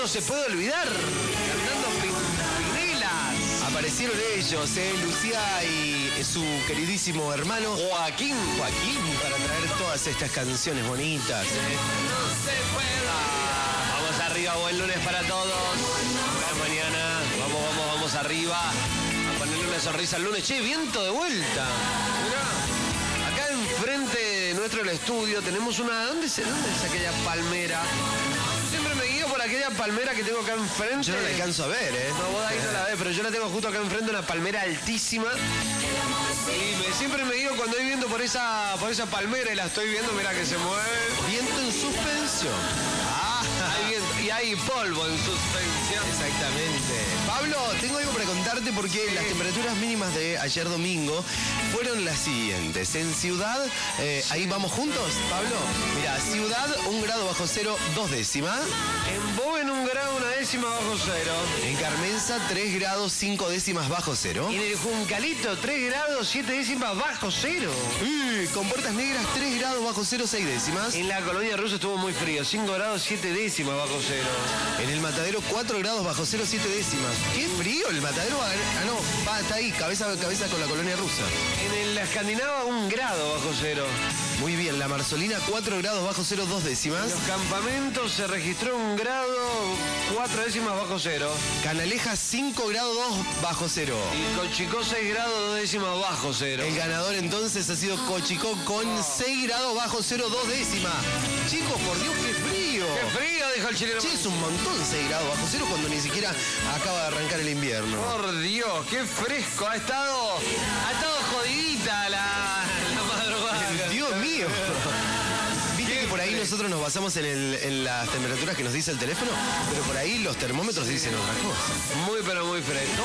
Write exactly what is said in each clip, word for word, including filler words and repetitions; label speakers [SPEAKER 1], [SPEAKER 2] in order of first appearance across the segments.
[SPEAKER 1] no se puede olvidar. Cantando pin Pinelas.
[SPEAKER 2] Aparecieron ellos, eh, Lucía y su queridísimo hermano
[SPEAKER 1] Joaquín.
[SPEAKER 2] Joaquín, para traer todas estas canciones bonitas. Eh.
[SPEAKER 1] No se puede. Ah, vamos arriba, buen lunes para todos. Buena mañana. Vamos, vamos, vamos arriba. A ponerle una sonrisa al lunes. Che, viento de vuelta. Mirá. Acá enfrente de nuestro el estudio tenemos una... ¿Dónde es, dónde es aquella palmera? Siempre me guío por aquella palmera que tengo acá enfrente.
[SPEAKER 2] Yo no la alcanzo a ver, ¿eh?
[SPEAKER 1] No, vos ahí no la ves, pero yo la tengo justo acá enfrente, una palmera altísima. Y me, siempre me guío cuando voy viendo por esa, por esa palmera y la estoy viendo, mira que se mueve.
[SPEAKER 2] Viento en suspensión.
[SPEAKER 1] Ah, hay viento, y hay polvo en suspensión.
[SPEAKER 2] Exactamente. Pablo, tengo algo para contarte porque
[SPEAKER 1] Sí.
[SPEAKER 2] las temperaturas mínimas de ayer domingo fueron las siguientes. En Ciudad, eh, ahí vamos juntos, Pablo. Mira, Ciudad, un grado bajo cero, dos décimas.
[SPEAKER 1] En Boven un grado, una décima bajo cero.
[SPEAKER 2] En Carmenza, tres grados, cinco décimas bajo cero.
[SPEAKER 1] Y en el Juncalito, tres grados, siete décimas bajo cero.
[SPEAKER 2] Y con Puertas Negras, tres grados bajo cero, seis décimas.
[SPEAKER 1] En la colonia rusa estuvo muy frío, cinco grados, siete décimas bajo cero.
[SPEAKER 2] En el Matadero, cuatro grados bajo cero, siete décimas. ¡Qué frío! El Matadero va a... Ah, no, va, está ahí, cabeza a cabeza con la colonia rusa.
[SPEAKER 1] En la Escandinava, un grado bajo cero.
[SPEAKER 2] Muy bien, la Marzolina, cuatro grados bajo cero, dos décimas.
[SPEAKER 1] En los campamentos se registró un grado, cuatro décimas bajo cero.
[SPEAKER 2] Canaleja, cinco grados, dos bajo cero.
[SPEAKER 1] Y Cochicó, seis grados, dos décimas bajo cero.
[SPEAKER 2] El ganador entonces ha sido Cochicó con seis grados bajo cero, dos décimas. Chicos, por Dios, qué frío.
[SPEAKER 1] ¡Qué frío! Dijo el chileno.
[SPEAKER 2] Che, es un montón seis grados bajo cero cuando ni siquiera acaba de arrancar el invierno.
[SPEAKER 1] Por Dios, qué fresco. Ha estado, ha estado jodidita la, la madrugada.
[SPEAKER 2] Dios mío. Viste que por ahí nosotros nos basamos en, el, en las temperaturas que nos dice el teléfono, pero por ahí los termómetros dicen otra cosa.
[SPEAKER 1] Muy, pero muy fresco.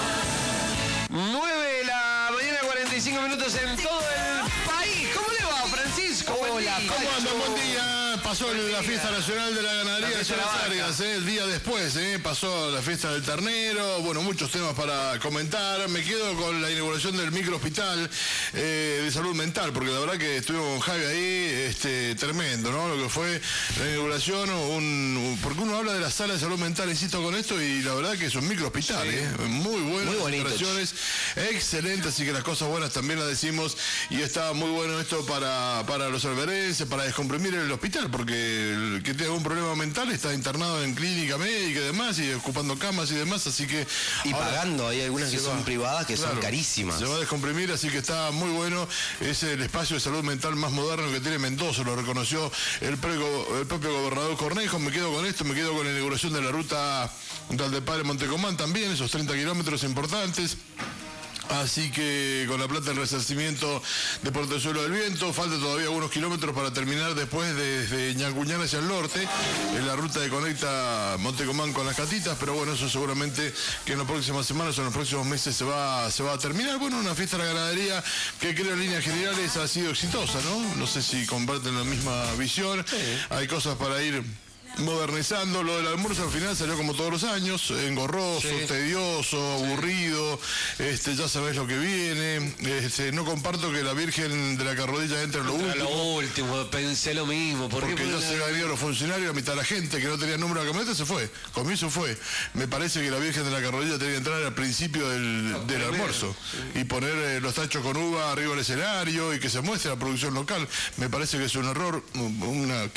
[SPEAKER 1] Bueno, nueve de la mañana, cuarenta y cinco minutos en todo el país. ¿Cómo le va, Francisco? Buen
[SPEAKER 2] Hola,
[SPEAKER 1] día.
[SPEAKER 3] ¿Cómo andan? Buen día. Pasó
[SPEAKER 1] Buen
[SPEAKER 3] la
[SPEAKER 1] día.
[SPEAKER 3] fiesta nacional de la ganadería
[SPEAKER 1] La
[SPEAKER 3] de
[SPEAKER 1] fiesta de la
[SPEAKER 3] Ciudad
[SPEAKER 1] vaca.
[SPEAKER 3] Sargas, eh, el día después, eh, pasó la fiesta del ternero, bueno, muchos temas para comentar. Me quedo con la inauguración del microhospital eh, de salud mental, porque la verdad que estuvimos con Javi ahí, este, tremendo, ¿no? Lo que fue la inauguración, un, un- porque uno habla de la sala de salud mental, insisto con esto, y la verdad que es un microhospital,
[SPEAKER 1] Sí.
[SPEAKER 3] eh, muy bueno,
[SPEAKER 2] Muy bonito,
[SPEAKER 3] instalaciones, excelente, así que las cosas buenas también las decimos, y está muy bueno esto para, para los alberenses, para descomprimir el hospital, porque el que tenga un problema mental está internado en clínica médica y demás, y ocupando camas y demás, así que...
[SPEAKER 2] Y
[SPEAKER 3] ahora
[SPEAKER 2] pagando, hay algunas que
[SPEAKER 3] se
[SPEAKER 2] son
[SPEAKER 3] va.
[SPEAKER 2] privadas que son
[SPEAKER 3] Claro,
[SPEAKER 2] carísimas.
[SPEAKER 3] Se va a descomprimir, así que está muy bueno. Es el espacio de salud mental más moderno que tiene Mendoza, lo reconoció el, prego- el propio gobernador Cornejo. Me quedo con esto, me quedo con la inauguración de la ruta del Padre Montecomán también, esos treinta kilómetros importantes. Así que con la plata del resarcimiento de Portezuelo del Viento, falta todavía algunos kilómetros para terminar después desde Ñacuñán hacia el norte, en la ruta que conecta Montecomán con las Catitas, pero bueno, eso seguramente que en las próximas semanas o en los próximos meses se va, se va a terminar. Bueno, una fiesta de la ganadería que creo en líneas generales ha sido exitosa, ¿no? No sé si comparten la misma visión, hay cosas para ir modernizando. Lo del almuerzo al final salió como todos los años, engorroso,
[SPEAKER 1] Sí.
[SPEAKER 3] tedioso, aburrido, este, ya sabés lo que viene. Este, no comparto que la Virgen de la Carrodilla entre en lo
[SPEAKER 1] Era
[SPEAKER 3] último,
[SPEAKER 1] lo último, pensé lo mismo. ¿Por qué
[SPEAKER 3] porque ya
[SPEAKER 1] ponen
[SPEAKER 3] se
[SPEAKER 1] la-
[SPEAKER 3] habían ido los funcionarios, a mitad de la gente que no tenía número de camioneta se fue, comienzo fue. Me parece que la Virgen de la Carrodilla tenía que entrar al principio del, del
[SPEAKER 1] primero,
[SPEAKER 3] almuerzo y poner eh, los tachos con uva arriba del escenario y que se muestre la producción local. Me parece que es un error, una